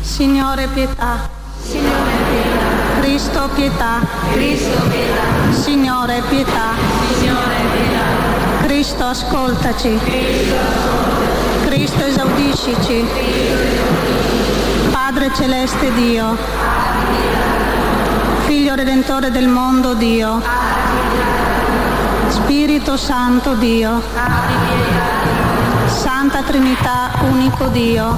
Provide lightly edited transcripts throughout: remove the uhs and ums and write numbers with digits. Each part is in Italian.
Signore pietà. Signore pietà. Cristo pietà. Cristo pietà. Signore pietà. Signore pietà. Cristo ascoltaci. Cristo esaudiscici. Padre celeste Dio. Figlio redentore del mondo Dio. Spirito Santo Dio. Santa Trinità unico Dio.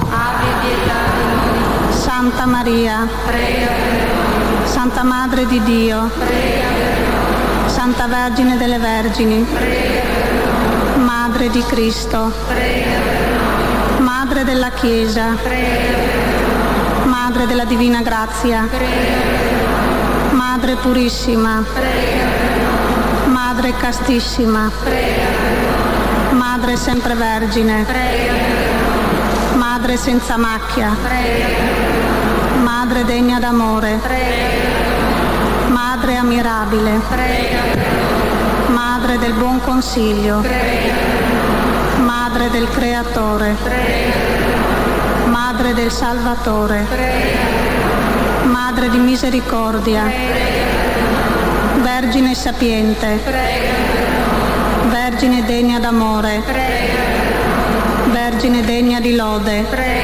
Santa Maria. Santa Madre di Dio. Santa Vergine delle Vergini. Madre di Cristo. Madre della Chiesa. Madre della Divina Grazia. Madre purissima. Madre castissima. Madre sempre vergine. Madre senza macchia. Madre degna d'amore. Madre ammirabile. Madre del buon consiglio. Madre del Creatore. Madre del Salvatore. Madre di misericordia. Vergine sapiente. Vergine degna d'amore. Vergine degna di lode.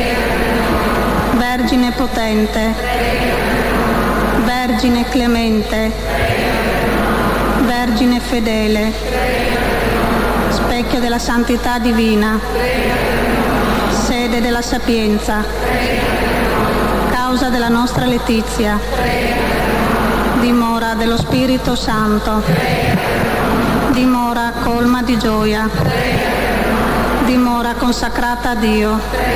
Vergine potente. Vergine clemente. Vergine fedele. Specchio della santità divina. Sede della sapienza. Causa della nostra letizia. Dimora dello Spirito Santo. Dimora colma di gioia. Dimora consacrata a Dio.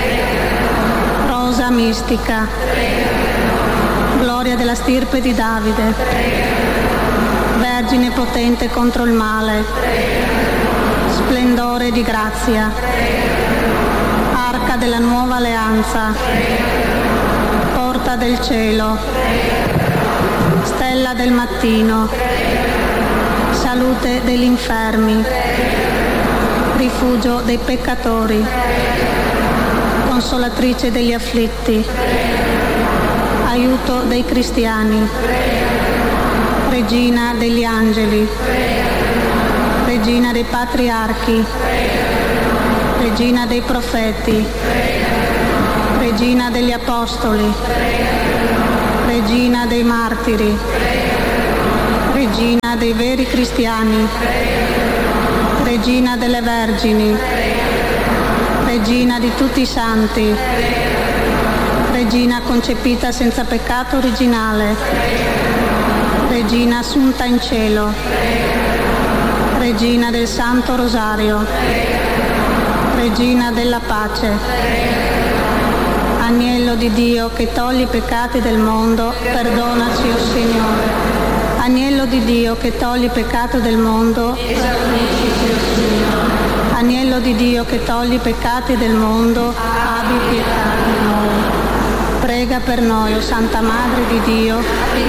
Rosa mistica. Gloria della stirpe di Davide. Vergine potente contro il male. Splendore di grazia. Arca della nuova alleanza. Porta del cielo. Stella del mattino. Salute degli infermi. Rifugio dei peccatori. Consolatrice degli afflitti. Aiuto dei cristiani. Regina degli angeli. Regina dei patriarchi. Regina dei profeti. Regina degli apostoli. Regina dei martiri. Regina dei veri cristiani. Regina delle vergini. Regina di tutti i santi. Regina concepita senza peccato originale. Regina assunta in cielo. Regina del Santo Rosario. Regina della pace. Agnello di Dio che toglie i peccati del mondo, perdonaci, o Signore. Agnello di Dio che toglie i peccati del mondo, Agnello di Dio che toglie i peccati del mondo, abbi pietà di noi. Prega per noi, o Santa Madre di Dio.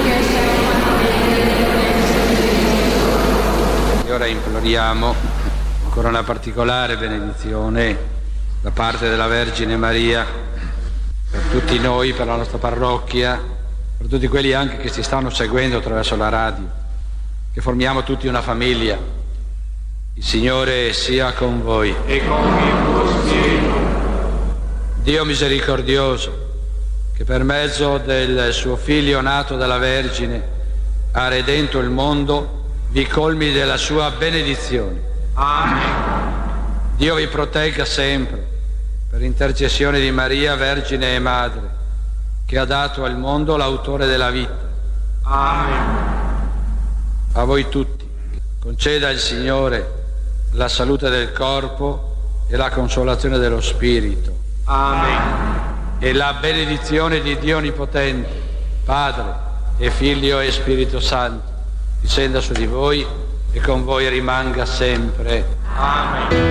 E ora imploriamo ancora una particolare benedizione da parte della Vergine Maria per tutti noi, per la nostra parrocchia, per tutti quelli anche che ci stanno seguendo attraverso la radio, che formiamo tutti una famiglia. Il Signore sia con voi. E con il tuo spirito. Dio misericordioso, che per mezzo del suo Figlio nato dalla Vergine ha redento il mondo, vi colmi della sua benedizione. Amen. Dio vi protegga sempre, per intercessione di Maria, Vergine e Madre, che ha dato al mondo l'autore della vita. Amen. A voi tutti conceda il Signore la salute del corpo e la consolazione dello spirito. Amen. E la benedizione di Dio Onnipotente, Padre e Figlio e Spirito Santo, discenda su di voi e con voi rimanga sempre. Amen.